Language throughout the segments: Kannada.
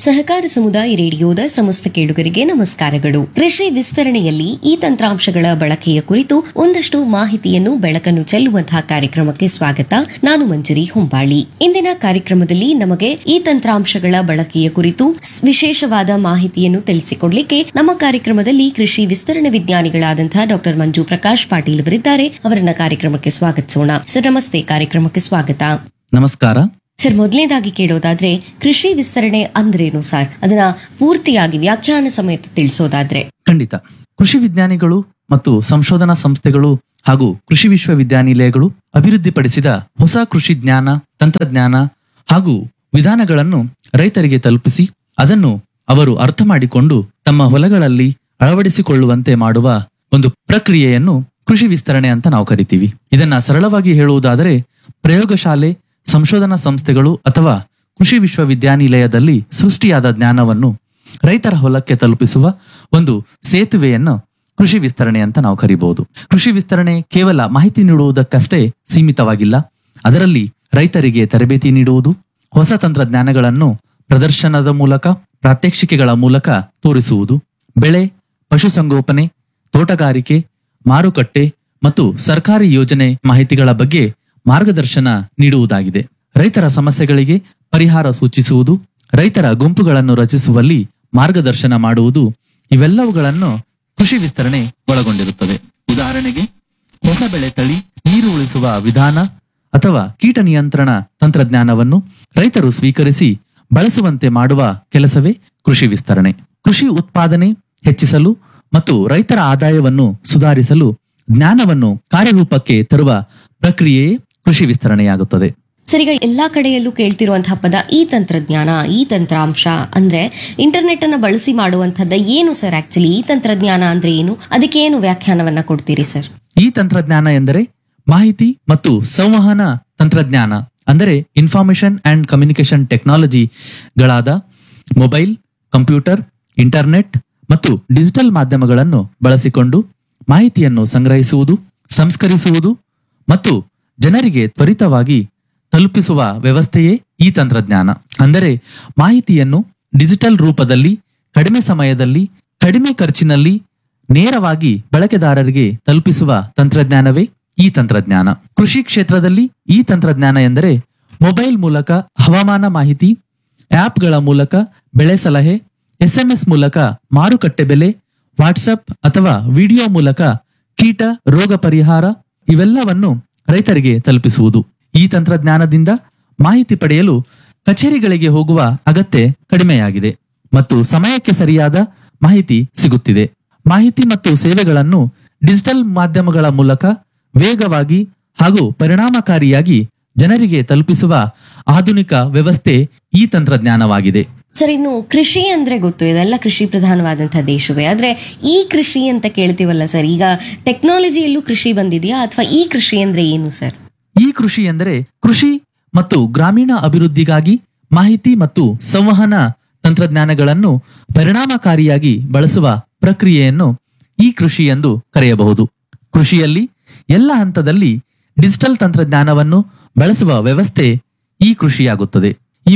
ಸಹಕಾರ ಸಮುದಾಯ ರೇಡಿಯೋದ ಸಮಸ್ತ ಕೇಳುಗರಿಗೆ ನಮಸ್ಕಾರಗಳು. ಕೃಷಿ ವಿಸ್ತರಣೆಯಲ್ಲಿ ಈ ತಂತ್ರಾಂಶಗಳ ಬಳಕೆಯ ಕುರಿತು ಒಂದಷ್ಟು ಮಾಹಿತಿಯನ್ನು ಬೆಳಕನ್ನು ಚೆಲ್ಲುವಂತಹ ಕಾರ್ಯಕ್ರಮಕ್ಕೆ ಸ್ವಾಗತ. ನಾನು ಮಂಜರಿ ಹೊಂಬಾಳಿ. ಇಂದಿನ ಕಾರ್ಯಕ್ರಮದಲ್ಲಿ ನಮಗೆ ಈ ತಂತ್ರಾಂಶಗಳ ಬಳಕೆಯ ಕುರಿತು ವಿಶೇಷವಾದ ಮಾಹಿತಿಯನ್ನು ತಿಳಿಸಿಕೊಡ್ಲಿಕ್ಕೆ ನಮ್ಮ ಕಾರ್ಯಕ್ರಮದಲ್ಲಿ ಕೃಷಿ ವಿಸ್ತರಣೆ ವಿಜ್ಞಾನಿಗಳಾದಂತಹ ಡಾಕ್ಟರ್ ಮಂಜು ಪ್ರಕಾಶ್ ಪಾಟೀಲ್ ಅವರಿದ್ದಾರೆ. ಅವರನ್ನ ಕಾರ್ಯಕ್ರಮಕ್ಕೆ ಸ್ವಾಗತಿಸೋಣ. ಸರ್ ನಮಸ್ತೆ, ಕಾರ್ಯಕ್ರಮಕ್ಕೆ ಸ್ವಾಗತ. ನಮಸ್ಕಾರ ಸರ್, ಮೊದಲನೇದಾಗಿ ಕೇಳೋದಾದ್ರೆ ಕೃಷಿ ವಿಸ್ತರಣೆ ಅಂದ್ರೇನು ಸರ್? ಅದನ್ನ ಪೂರ್ತಿಯಾಗಿ ವ್ಯಾಖ್ಯಾನ ಸಮೇತ ತಿಳಿಸೋದಾದ್ರೆ. ಖಂಡಿತ. ಕೃಷಿ ವಿಜ್ಞಾನಿಗಳು ಮತ್ತು ಸಂಶೋಧನಾ ಸಂಸ್ಥೆಗಳು ಹಾಗೂ ಕೃಷಿ ವಿಶ್ವವಿದ್ಯಾನಿಲಯಗಳು ಅಭಿವೃದ್ಧಿಪಡಿಸಿದ ಹೊಸ ಕೃಷಿ ಜ್ಞಾನ, ತಂತ್ರಜ್ಞಾನ ಹಾಗೂ ವಿಧಾನಗಳನ್ನು ರೈತರಿಗೆ ತಲುಪಿಸಿ ಅದನ್ನು ಅವರು ಅರ್ಥ ಮಾಡಿಕೊಂಡು ತಮ್ಮ ಹೊಲಗಳಲ್ಲಿ ಅಳವಡಿಸಿಕೊಳ್ಳುವಂತೆ ಮಾಡುವ ಒಂದು ಪ್ರಕ್ರಿಯೆಯನ್ನು ಕೃಷಿ ವಿಸ್ತರಣೆ ಅಂತ ನಾವು ಕರಿತೀವಿ. ಇದನ್ನ ಸರಳವಾಗಿ ಹೇಳುವುದಾದರೆ ಪ್ರಯೋಗಶಾಲೆ, ಸಂಶೋಧನಾ ಸಂಸ್ಥೆಗಳು ಅಥವಾ ಕೃಷಿ ವಿಶ್ವವಿದ್ಯಾನಿಲಯದಲ್ಲಿ ಸೃಷ್ಟಿಯಾದ ಜ್ಞಾನವನ್ನು ರೈತರ ಹೊಲಕ್ಕೆ ತಲುಪಿಸುವ ಒಂದು ಸೇತುವೆಯನ್ನು ಕೃಷಿ ವಿಸ್ತರಣೆ ಅಂತ ನಾವು ಕರಿಬಹುದು. ಕೃಷಿ ವಿಸ್ತರಣೆ ಕೇವಲ ಮಾಹಿತಿ ನೀಡುವುದಕ್ಕಷ್ಟೇ ಸೀಮಿತವಾಗಿಲ್ಲ. ಅದರಲ್ಲಿ ರೈತರಿಗೆ ತರಬೇತಿ ನೀಡುವುದು, ಹೊಸ ತಂತ್ರಜ್ಞಾನಗಳನ್ನು ಪ್ರದರ್ಶನದ ಮೂಲಕ, ಪ್ರಾತ್ಯಕ್ಷಿಕೆಗಳ ಮೂಲಕ ತೋರಿಸುವುದು, ಬೆಳೆ, ಪಶುಸಂಗೋಪನೆ, ತೋಟಗಾರಿಕೆ, ಮಾರುಕಟ್ಟೆ ಮತ್ತು ಸರ್ಕಾರಿ ಯೋಜನೆ ಮಾಹಿತಿಗಳ ಬಗ್ಗೆ ಮಾರ್ಗದರ್ಶನ ನೀಡುವುದಾಗಿದೆ. ರೈತರ ಸಮಸ್ಯೆಗಳಿಗೆ ಪರಿಹಾರ ಸೂಚಿಸುವುದು, ರೈತರ ಗುಂಪುಗಳನ್ನು ರಚಿಸುವಲ್ಲಿ ಮಾರ್ಗದರ್ಶನ ಮಾಡುವುದು, ಇವೆಲ್ಲವುಗಳನ್ನು ಕೃಷಿ ವಿಸ್ತರಣೆ ಒಳಗೊಂಡಿರುತ್ತದೆ. ಉದಾಹರಣೆಗೆ ಹೊಸ ಬೆಳೆ ತಳಿ, ನೀರು ಉಳಿಸುವ ವಿಧಾನ ಅಥವಾ ಕೀಟ ನಿಯಂತ್ರಣ ತಂತ್ರಜ್ಞಾನವನ್ನು ರೈತರು ಸ್ವೀಕರಿಸಿ ಬಳಸುವಂತೆ ಮಾಡುವ ಕೆಲಸವೇ ಕೃಷಿ ವಿಸ್ತರಣೆ. ಕೃಷಿ ಉತ್ಪಾದನೆ ಹೆಚ್ಚಿಸಲು ಮತ್ತು ರೈತರ ಆದಾಯವನ್ನು ಸುಧಾರಿಸಲು ಜ್ಞಾನವನ್ನು ಕಾರ್ಯರೂಪಕ್ಕೆ ತರುವ ಪ್ರಕ್ರಿಯೆಯೇ ಕೃಷಿ ವಿಸ್ತರಣೆಯಾಗುತ್ತದೆ. ಸರ್, ಈಗ ಎಲ್ಲಾ ಕಡೆಯಲ್ಲೂ ಕೇಳ್ತಿರುವಂತಹ ಪದ ಈ ತಂತ್ರಜ್ಞಾನ, ಈ ತಂತ್ರಾಂಶ ಅಂದ್ರೆ ಇಂಟರ್ನೆಟ್ ಅನ್ನ ಬಳಸಿ ಮಾಡುವಂತಹದ್ದ ಏನು ಸರ್? ಆಕ್ಚುಲಿ ಈ ತಂತ್ರಜ್ಞಾನ ಅಂದ್ರೆ ಏನು? ಅದಕ್ಕೆ ಏನು ವ್ಯಾಖ್ಯಾನವನ್ನ ಕೊಡ್ತೀರಿ ಸರ್? ಈ ತಂತ್ರಜ್ಞಾನ ಎಂದರೆ ಮಾಹಿತಿ ಮತ್ತು ಸಂವಹನ ತಂತ್ರಜ್ಞಾನ, ಅಂದರೆ information and communication ಟೆಕ್ನಾಲಜಿಗಳಾದ mobile, computer, internet ಮತ್ತು ಡಿಜಿಟಲ್ ಮಾಧ್ಯಮಗಳನ್ನು ಬಳಸಿಕೊಂಡು ಮಾಹಿತಿಯನ್ನು ಸಂಗ್ರಹಿಸುವುದು, ಸಂಸ್ಕರಿಸುವುದು ಮತ್ತು ಜನರಿಗೆ ತ್ವರಿತವಾಗಿ ತಲುಪಿಸುವ ವ್ಯವಸ್ಥೆಯೇ ಈ ತಂತ್ರಜ್ಞಾನ. ಅಂದರೆ ಮಾಹಿತಿಯನ್ನು ಡಿಜಿಟಲ್ ರೂಪದಲ್ಲಿ ಕಡಿಮೆ ಸಮಯದಲ್ಲಿ, ಕಡಿಮೆ ಖರ್ಚಿನಲ್ಲಿ ನೇರವಾಗಿ ಬಳಕೆದಾರರಿಗೆ ತಲುಪಿಸುವ ತಂತ್ರಜ್ಞಾನವೇ ಈ ತಂತ್ರಜ್ಞಾನ. ಕೃಷಿ ಕ್ಷೇತ್ರದಲ್ಲಿ ಈ ತಂತ್ರಜ್ಞಾನ ಎಂದರೆ ಮೊಬೈಲ್ ಮೂಲಕ ಹವಾಮಾನ ಮಾಹಿತಿ, ಆಪ್ಗಳ ಮೂಲಕ ಬೆಳೆ ಸಲಹೆ, SMS ಮೂಲಕ ಮಾರುಕಟ್ಟೆ ಬೆಲೆ, ವಾಟ್ಸಪ್ ಅಥವಾ ವಿಡಿಯೋ ಮೂಲಕ ಕೀಟ ರೋಗ ಪರಿಹಾರ, ಇವೆಲ್ಲವನ್ನು ರೈತರಿಗೆ ತಲುಪಿಸುವುದು. ಈ ತಂತ್ರಜ್ಞಾನದಿಂದ ಮಾಹಿತಿ ಪಡೆಯಲು ಕಚೇರಿಗಳಿಗೆ ಹೋಗುವ ಅಗತ್ಯ ಕಡಿಮೆಯಾಗಿದೆ ಮತ್ತು ಸಮಯಕ್ಕೆ ಸರಿಯಾದ ಮಾಹಿತಿ ಸಿಗುತ್ತಿದೆ. ಮಾಹಿತಿ ಮತ್ತು ಸೇವೆಗಳನ್ನು ಡಿಜಿಟಲ್ ಮಾಧ್ಯಮಗಳ ಮೂಲಕ ವೇಗವಾಗಿ ಹಾಗೂ ಪರಿಣಾಮಕಾರಿಯಾಗಿ ಜನರಿಗೆ ತಲುಪಿಸುವ ಆಧುನಿಕ ವ್ಯವಸ್ಥೆ ಈ ತಂತ್ರಜ್ಞಾನವಾಗಿದೆ. ಸರ್, ಇನ್ನು ಕೃಷಿ ಅಂದ್ರೆ ಗೊತ್ತು, ಇದೆಲ್ಲ ಕೃಷಿ ಪ್ರಧಾನವಾದಂತಹ ದೇಶವೇ. ಆದ್ರೆ ಈ ಕೃಷಿ ಅಂತ ಕೇಳ್ತೀವಲ್ಲ ಸರ್, ಈಗ ಟೆಕ್ನಾಲಜಿಯಲ್ಲೂ ಕೃಷಿ ಬಂದಿದೆಯಾ ಅಥವಾ ಈ ಕೃಷಿ ಅಂದ್ರೆ ಏನು ಸರ್? ಈ ಕೃಷಿ ಎಂದರೆ ಕೃಷಿ ಮತ್ತು ಗ್ರಾಮೀಣ ಅಭಿವೃದ್ಧಿಗಾಗಿ ಮಾಹಿತಿ ಮತ್ತು ಸಂವಹನ ತಂತ್ರಜ್ಞಾನಗಳನ್ನು ಪರಿಣಾಮಕಾರಿಯಾಗಿ ಬಳಸುವ ಪ್ರಕ್ರಿಯೆಯನ್ನು ಈ ಕೃಷಿ ಎಂದು ಕರೆಯಬಹುದು. ಕೃಷಿಯಲ್ಲಿ ಎಲ್ಲ ಹಂತದಲ್ಲಿ ಡಿಜಿಟಲ್ ತಂತ್ರಜ್ಞಾನವನ್ನು ಬಳಸುವ ವ್ಯವಸ್ಥೆ ಈ ಕೃಷಿಯಾಗುತ್ತದೆ.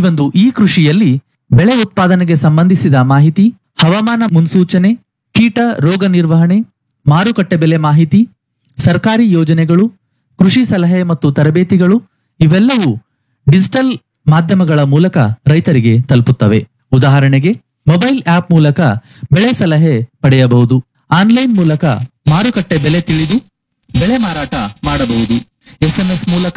ಈ ಕೃಷಿಯಲ್ಲಿ ಬೆಳೆ ಉತ್ಪಾದನೆಗೆ ಸಂಬಂಧಿಸಿದ ಮಾಹಿತಿ, ಹವಾಮಾನ ಮುನ್ಸೂಚನೆ, ಕೀಟ ರೋಗ ನಿರ್ವಹಣೆ, ಮಾರುಕಟ್ಟೆ ಬೆಲೆ ಮಾಹಿತಿ, ಸರ್ಕಾರಿ ಯೋಜನೆಗಳು, ಕೃಷಿ ಸಲಹೆ ಮತ್ತು ತರಬೇತಿಗಳು ಇವೆಲ್ಲವೂ ಡಿಜಿಟಲ್ ಮಾಧ್ಯಮಗಳ ಮೂಲಕ ರೈತರಿಗೆ ತಲುಪುತ್ತವೆ. ಉದಾಹರಣೆಗೆ ಮೊಬೈಲ್ ಆಪ್ ಮೂಲಕ ಬೆಳೆ ಸಲಹೆ ಪಡೆಯಬಹುದು, ಆನ್ಲೈನ್ ಮೂಲಕ ಮಾರುಕಟ್ಟೆ ಬೆಲೆ ತಿಳಿದು ಬೆಳೆ ಮಾರಾಟ ಮಾಡಬಹುದು, SMS ಮೂಲಕ